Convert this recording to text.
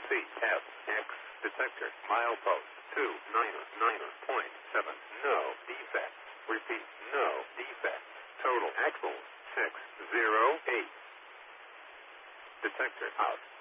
CFX detector. Milepost 299.7. No defects. Repeat, no defects. Total axles 608. Detector out.